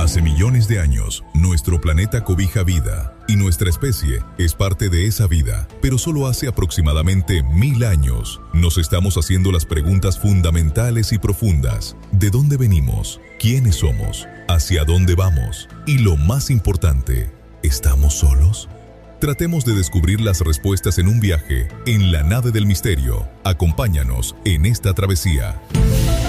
Hace millones de años, nuestro planeta cobija vida y nuestra especie es parte de esa vida, pero solo hace aproximadamente 1000 años nos estamos haciendo las preguntas fundamentales y profundas. ¿De dónde venimos? ¿Quiénes somos? ¿Hacia dónde vamos? Y lo más importante, ¿estamos solos? Tratemos de descubrir las respuestas en un viaje en la nave del misterio. Acompáñanos en esta travesía.